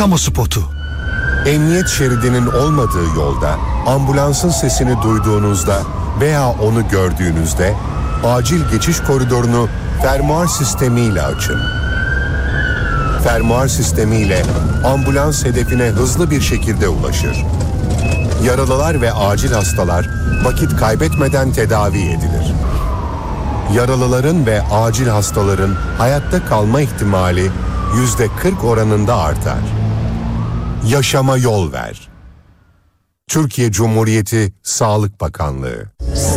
Kamu spotu. Emniyet şeridinin olmadığı yolda ambulansın sesini duyduğunuzda veya onu gördüğünüzde acil geçiş koridorunu fermuar sistemiyle açın. Fermuar sistemiyle ambulans hedefine hızlı bir şekilde ulaşır. Yaralılar ve acil hastalar vakit kaybetmeden tedavi edilir. Yaralıların ve acil hastaların hayatta kalma ihtimali %40 oranında artar. Yaşama yol ver. Türkiye Cumhuriyeti Sağlık Bakanlığı.